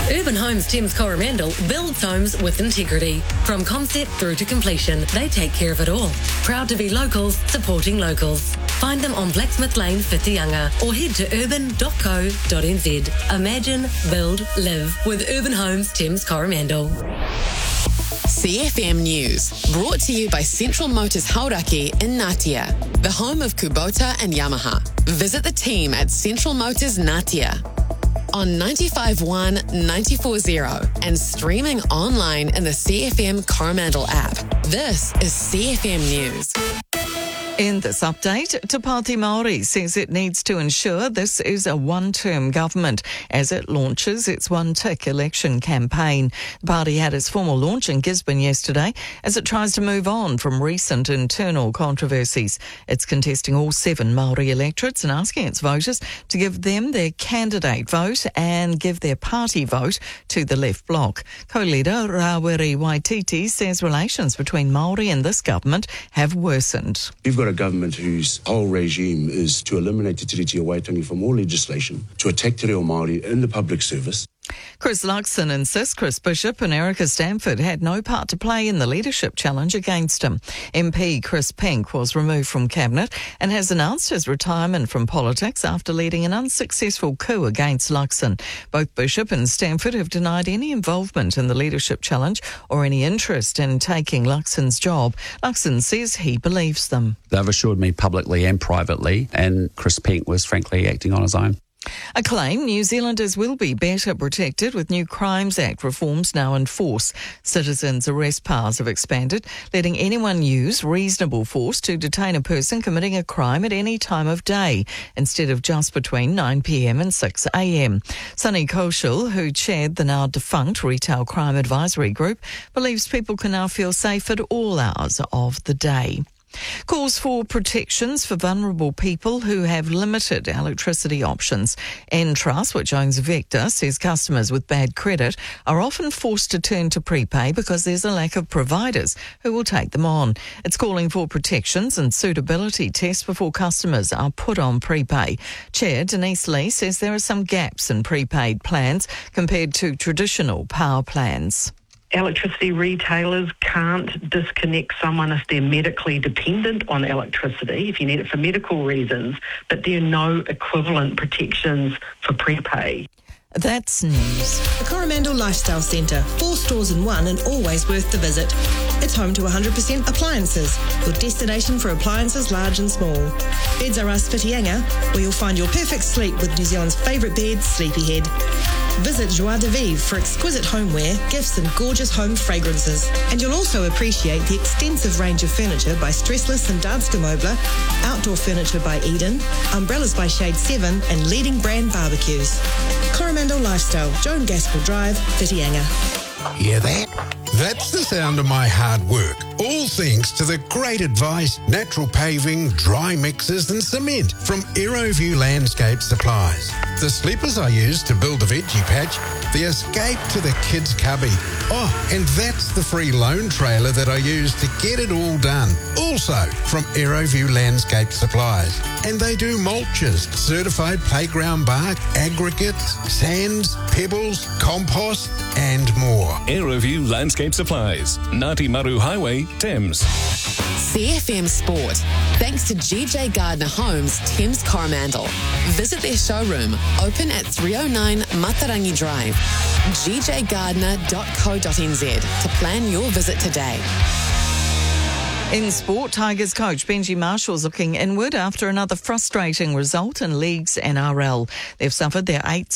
Urban Homes Thames Coromandel builds homes with integrity. From concept through to completion, they take care of it all. Proud to be locals, supporting locals. Find them on Blacksmith Lane, Whitianga, or head to urban.co.nz. Imagine, build, live with Urban Homes Thames Coromandel. CFM News, brought to you by Central Motors Hauraki in Ngatea, the home of Kubota and Yamaha. Visit the team at Central Motors Ngatea on 95.1, 94.0 and streaming online in the CFM Coromandel app. This is CFM News. In this update, Te Pāti Māori says it needs to ensure this is a one-term government as it launches its one-tick election campaign. The party had its formal launch in Gisborne yesterday as it tries to move on from recent internal controversies. It's contesting all 7 Māori electorates and asking its voters to give them their candidate vote and give their party vote to the left bloc. Co-leader Rawiri Waititi says relations between Māori and this government have worsened. We've got a government whose whole regime is to eliminate Te Tiriti o Waitangi from all legislation, to attack Te Reo Māori in the public service. Chris Luxon insists Chris Bishop and Erica Stanford had no part to play in the leadership challenge against him. MP Chris Pink was removed from Cabinet and has announced his retirement from politics after leading an unsuccessful coup against Luxon. Both Bishop and Stanford have denied any involvement in the leadership challenge or any interest in taking Luxon's job. Luxon says he believes them. They've assured me publicly and privately, and Chris Pink was frankly acting on his own. A claim New Zealanders will be better protected with new Crimes Act reforms now in force. Citizens' arrest powers have expanded, letting anyone use reasonable force to detain a person committing a crime at any time of day, instead of just between 9 p.m. and 6 a.m. Sunny Kaushal, who chaired the now defunct Retail Crime Advisory Group, believes people can now feel safe at all hours of the day. Calls for protections for vulnerable people who have limited electricity options. Entrust, which owns Vector, says customers with bad credit are often forced to turn to prepay because there's a lack of providers who will take them on. It's calling for protections and suitability tests before customers are put on prepay. Chair Denise Lee says there are some gaps in prepaid plans compared to traditional power plans. Electricity retailers can't disconnect someone if they're medically dependent on electricity, if you need it for medical reasons, but there are no equivalent protections for prepay. That's news. The Coromandel Lifestyle Centre, 4 stores in one and always worth the visit. It's home to 100% appliances, your destination for appliances large and small. Beds R Us Whitianga, where you'll find your perfect sleep with New Zealand's favourite bed, Sleepyhead. Visit Joie de Vivre for exquisite homeware, gifts and gorgeous home fragrances. And you'll also appreciate the extensive range of furniture by Stressless and Danske Möbler, outdoor furniture by Eden, umbrellas by Shade 7 and leading brand barbecues. Coromandel Lifestyle, Joan Gaskell Drive, Whitianga. Hear that? That's the sound of my hard work. All thanks to the great advice, natural paving, dry mixes and cement from Aeroview Landscape Supplies. The sleepers I use to build the veggie patch, the escape to the kids' cubby. Oh, and that's the free loan trailer that I use to get it all done. Also from Aeroview Landscape Supplies. And they do mulches, certified playground bark, aggregates, sands, pebbles, compost and more. Aeroview Landscape Supplies, Ngāti Maru Highway, Thames. CFM Sport, thanks to GJ Gardner Homes, Thames Coromandel. Visit their showroom, open at 309 Matarangi Drive, gjgardner.co.nz to plan your visit today. In sport, Tigers coach Benji Marshall's looking inward after another frustrating result in League's NRL. They've suffered their 8th